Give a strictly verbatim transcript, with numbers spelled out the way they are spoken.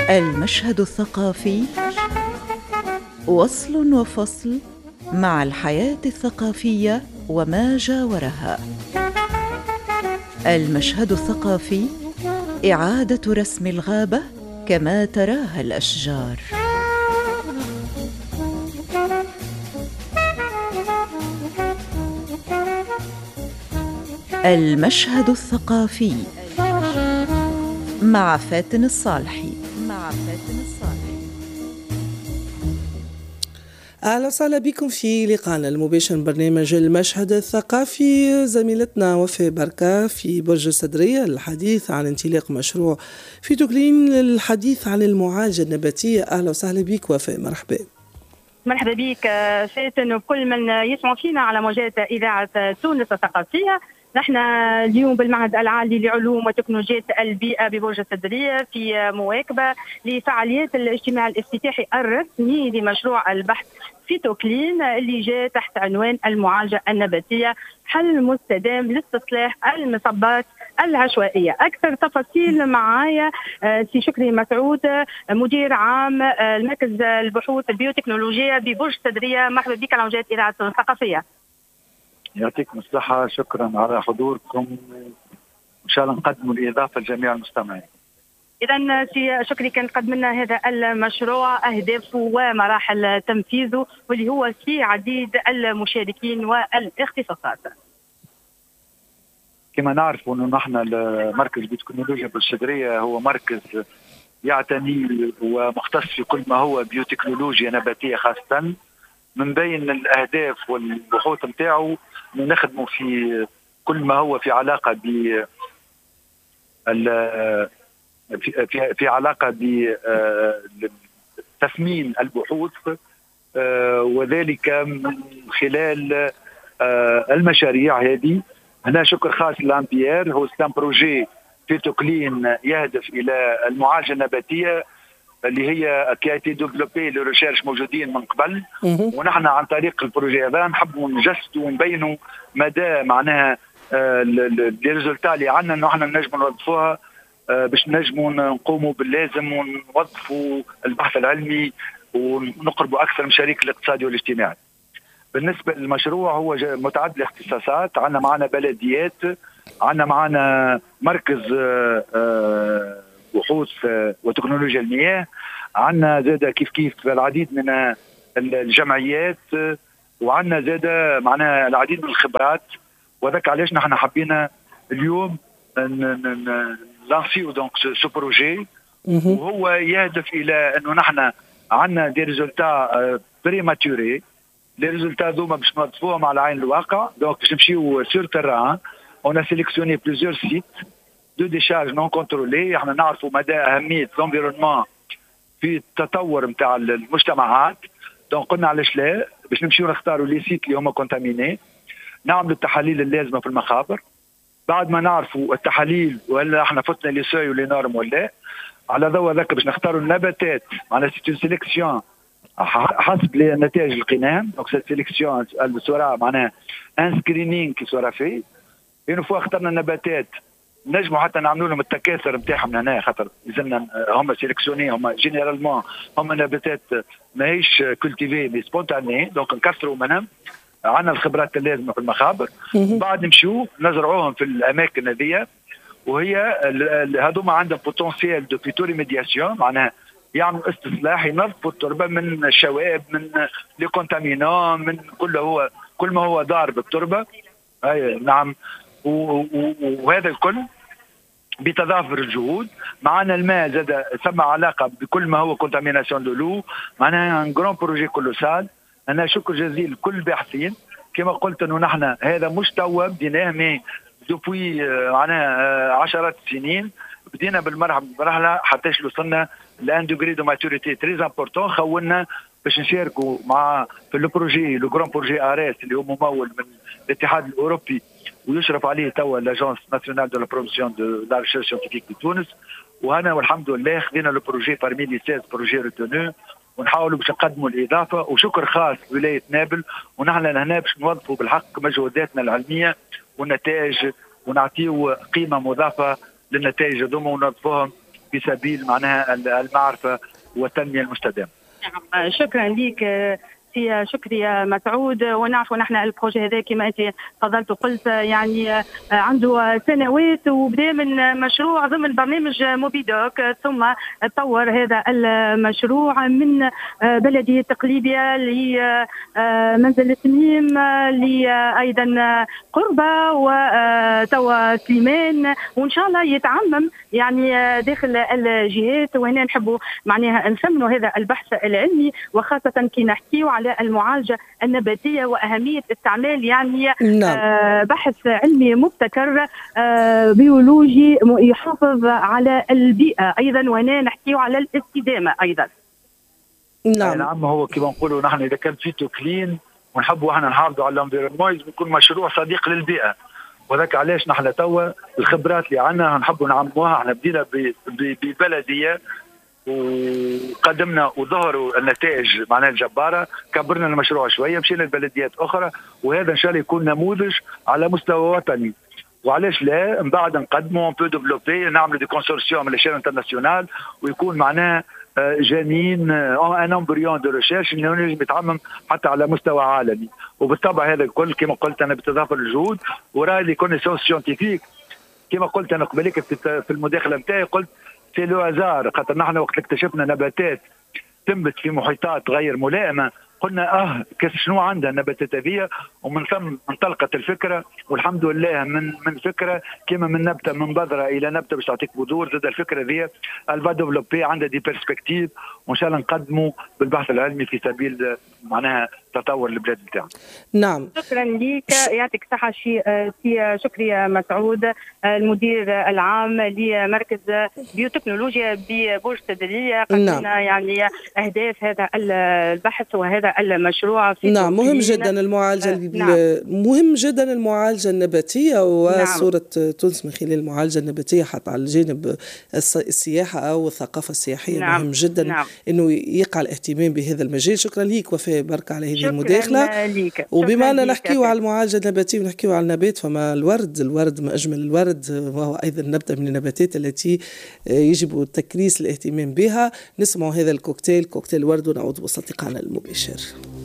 المشهد الثقافي وصل وفصل مع الحياة الثقافية وما جاورها. المشهد الثقافي إعادة رسم الغابة كما تراها الأشجار. المشهد الثقافي مع فاتن الصالحي. مع فاتن الصالحي. أهلا وسهلا بكم في لقاءنا المباشر من برنامج المشهد الثقافي. زميلتنا وفاء بركة في برج السدرية الحديث عن انطلاق مشروع في توكلين للحديث عن المعالجة النباتية. أهلا وسهلا بك وفاء، مرحبا. مرحبا بك فاتن وكل من يسمع فينا على موجات إذاعة تونس الثقافية. نحن اليوم بالمعهد العالي لعلوم وتكنولوجيات البيئة ببرج السدرية في مواكبة لفعاليات الاجتماع الافتتاحي الرسمي لمشروع البحث فيتوكلين اللي جاء تحت عنوان المعالجة النباتية، حل مستدام لاستصلاح المصبات العشوائية. أكثر تفاصيل معايا سي شكري مسعود مدير عام المركز البحوث البيوتكنولوجية ببرج السدرية. مرحبا بك على موجات إذاعة الثقافية. يعطيكم الصحة، شكرا على حضوركم، إن شاء الله نقدموا الإضافة لجميع المستمعين. إذا سي شكري كان قدم لنا هذا المشروع أهدافه ومراحل تنفيذه واللي هو في عديد المشاركين والاختصاصات. كما نعرف أنه نحن المركز بيوتكنولوجيا بالسدرية هو مركز يعتني ومختص في كل ما هو بيوتكنولوجيا نباتية خاصة. من بين الأهداف والبحوث نتاعو نخدموا في كل ما هو في علاقة ب في في علاقة بتثمين البحوث، وذلك من خلال المشاريع هذه. هنا شكر خاص لامبيير، هو ستان بروجي فيتوكلين يهدف إلى المعالجة النباتية اللي هي كياتي ديفلوبي لو ريشيرش موجودين من قبل، ونحن عن طريق البروجي هذا نحبوا نجسدوا ونبينوا مدى معناها لي ريزولتا اللي عندنا انه احنا نجموا نوظفوها باش نجموا نقوموا باللازم ونوظفوا البحث العلمي ونقربوا اكثر من شريك الاقتصادي والاجتماعي. بالنسبه للمشروع هو متعدد الاختصاصات، عندنا معنا بلديات، عندنا معنا مركز بحوث وتكنولوجيا المياه، عندنا زاده كيف كيف العديد من الجمعيات، وعندنا زاده معناها العديد من الخبرات. وذاك علاش نحن حبينا اليوم لانسيو دونك سو بروجي، وهو يهدف الى انه نحن عندنا دي ريزولتا بريماتوري. لي ريزولتا ذوما باش نوظفوهم على عين الواقع، دونك باش نمشيو سور تيران. اون ا سيليكسيوني بليزيور سيت دو ديشارج نون كونترولي. احنا نعرفوا مدى اهميه الانفيرونمون في التطور نتاع المجتمعات، دونك قلنا علاش لا باش نمشيو نختاروا لي سيت اللي هما كونتاميني، نعملوا التحاليل اللازمه في المخابر. بعد ما نعرفوا التحاليل ولا احنا فتنا لي سوي ولي نورم ولا على ضوء ذاك باش نختاروا النباتات، معناها سيت سيليكسيون حسب النتائج القنام. دونك سيت سيليكسيون سورا معناها ان سكرينينغ كي سورا في اون فوا اخترنا النباتات نجموا حتى نعملوا لهم التكاثر نتاعهم هنا، خاطر لازمنا هم سيليكسيوني، هم جينيرالمون هم نباتات ماهيش كولتيفي مي سبونتاني، دونك نكثروا منهم. عندنا الخبرات اللازمه في المخابر، بعد نمشيو نزرعوهم في الاماكن هذيا، وهي هذوما عندهم بوتنسيال دو فيتوري ميدياسيون، معناها يعملوا استصلاح، ينظفوا التربه من الشوائب، من لي كونتامينون، من كل هو كل ما هو ضار بالتربه. اي نعم. وهذا الكل بتضافر الجهود. معنا الماء زاد سمى علاقه بكل ما هو كونتاميناسيون دو لو، معناها ان جران بروجي كولوسال. انا شكر جزيل لكل الباحثين. كما قلت انه نحن هذا مش توا بديناه، مي دوبوي معناها عشرات السنين بدينا بالمرحله حتى وصلنا لان دوغري دو ماتوريتي تري امبورتون. خولنا باش نشاركوا مع في البروجي لو جران بروجي اريس اللي هو ممول من الاتحاد الاوروبي ويشرف عليه توا لاجونس ناسيونال دو لا بروموسيون دو لا ريشيرش سيانتيفيك دو تونس. وهنا والحمد لله خذينا لو بروجي بارمي لي ستة بروجي ريتونو، ونحاولوا باش نقدموا الاضافه. وشكر خاص ولايه نابل، ونحن هنا باش نوظفوا بالحق مجهوداتنا العلميه والنتائج ونعطيو قيمه مضافه للنتائج هذوما ونوظفوهم في سبيل معناها المعرفة والتنمية المستدامة. شكرا لك سي شكري مسعود. ونعرف نحن البروجي هذا كما انت تفضلت وقلت يعني عنده سنوات، وبدا من مشروع ضمن برنامج موبيدوك، ثم تطور هذا المشروع من بلديه تقليبيه لمنزل التميم، لايضا قربه وتوا سليمان، وان شاء الله يتعمم يعني داخل الجهات. وهنا نحبوا معناها نثمنوا هذا البحث العلمي، وخاصه كي نحكيوا على المعالجة النباتية وأهمية استعمال يعني نعم. آه بحث علمي مبتكر آه بيولوجي يحافظ على البيئة أيضا، وهنا نحكيه على الاستدامة أيضا. نعم نعم هو كما نقولوا نحن إذا كان فيتو كلين ونحبوا احنا نحافظوا على الانفيرونمون يكون مشروع صديق للبيئة، وذاك علاش نحن توا الخبرات اللي عندنا نحبوا نعمموها. احنا بدينا ببلدية وقدمنا وظهروا النتائج معناها الجباره، كبرنا المشروع شويه، مشينا لبلديات اخرى، وهذا ان شاء الله يكون نموذج على مستوى وطني. وعلاش لا من بعد نقدموا اون بو ديفلوبي، نعملوا دي كونسورسيوم لشان انترناسيونال، ويكون معناها جنين ان امبريون دو ريشيرش اللي ينجم يتعمم حتى على مستوى عالمي. وبالطبع هذا الكل كما قلت انا بتضافر الجهود وراي لي كونيسونس سيونتيفيك. كما قلت انا قبليك في المداخله نتاعي قلت في لو هازار، خاطر نحن وقت اكتشفنا نباتات تنبت في محيطات غير ملائمه قلنا اه شنو عندها النباتات هذه، ومن ثم انطلقت الفكره، والحمد لله من من فكره كما من نبته من بذره الى نبته باش تعطيك بذور. زاد الفكره هذه الفا ديفلوبي عندها دي بيرسبكتيف، وان شاء الله نقدموا بالبحث العلمي في سبيل معناها تطور البلاد نتاعنا. نعم شكرا لك، يعطيك الصحه سي شكري مسعود المدير العام لمركز بيوتكنولوجيا ببرج الصيدليه. قدمنا نعم. يعني اهداف هذا البحث وهذا المشروع في نعم مهم جدا المعالجه آه نعم. مهم جدا المعالجه النباتيه، وصوره نعم. تونس من خلال المعالجه النباتيه حتى على الجانب السياحه او الثقافه السياحيه نعم. مهم جدا نعم. انه يقع الاهتمام بهذا المجال. شكرا لك وفاء بركة على هذه المداخله. ليك. وبما أننا نحكيو على المعالجه النباتيه ونحكيو على النبات، فما الورد الورد ما اجمل الورد، وهو ايضا نبته من النباتات التي يجب تكريس الاهتمام بها. نسمع هذا الكوكتيل كوكتيل ورد ونعود باصدقائنا المباشر.